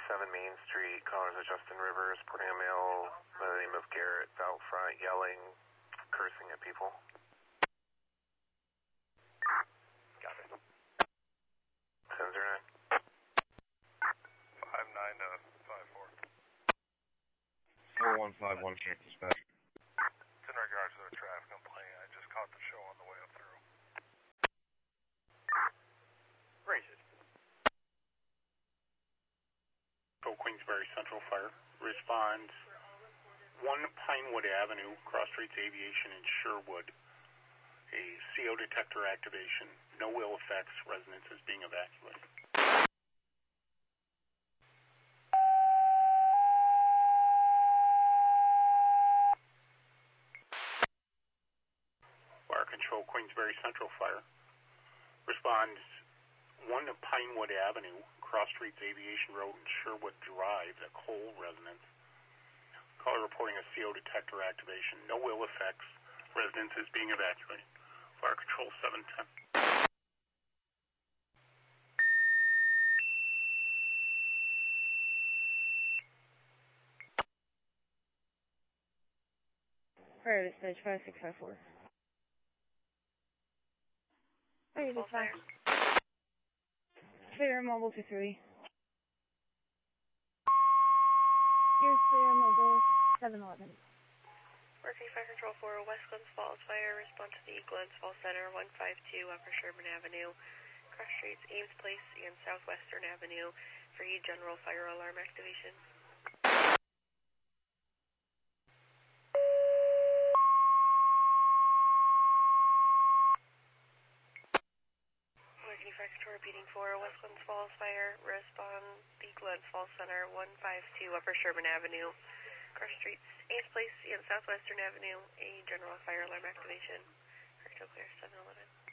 Main Street. Callers are Justin Rivers, Portland male by the name of Garrett, out front yelling, cursing at people. Got it. 1009. 59 to 54. 4151 check dispatch. It's in regards to a traffic complaint. I just caught the show on the way up through. Raise it. Queensbury Central Fire responds 1 Pinewood Avenue, Cross Streets Aviation in Sherwood. A CO detector activation, no ill effects, residence is being evacuated. Fire Control, Queensbury Central Fire responds 1 Pinewood Avenue, Cross Streets Aviation Road and Sherwood Drive, the Cole residence. Caller reporting a CO detector activation, no ill effects, residence is being evacuated. Fire Control 710. Fire dispatch 5654. Fire dispatch. Clear mobile to 3. Here's clear mobile 711. Mercury Fire Control 4, West Glens Falls Fire, respond to the Glens Falls Center, 152 Upper Sherman Avenue, Cross Streets, Ames Place, and Southwestern Avenue for general fire alarm activation. Mercury Fire Control repeating 4, West Glens Falls Fire, respond the Glens Falls Center, 152 Upper Sherman Avenue, Cross Streets, Ames Place, and Southwestern Avenue, a general fire alarm activation. Correcto clear, 711.